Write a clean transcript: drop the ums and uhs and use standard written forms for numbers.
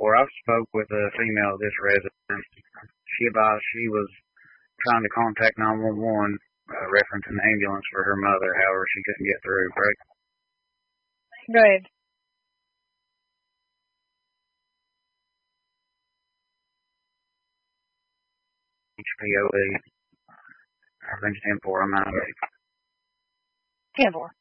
before. I've spoke with a female of this residence. She advised she was trying to contact 911, referencing the ambulance for her mother. However, she couldn't get through, correct? Right. HPOE. I think it's 10-4. I'm out of it. 10-4.